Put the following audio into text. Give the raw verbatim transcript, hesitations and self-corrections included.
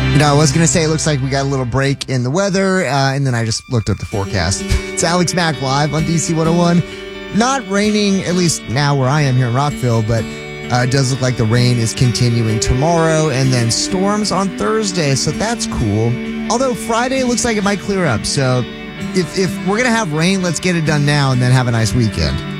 You know, I was going to say it looks like we got a little break in the weather, uh, and then I just looked up the forecast. It's Alex Mack live on D C one oh one. Not raining, at least now where I am here in Rockville, but uh, it does look like the rain is continuing tomorrow, and then storms on Thursday, so that's cool. Although Friday looks like it might clear up, so if, if we're going to have rain, let's get it done now and then have a nice weekend.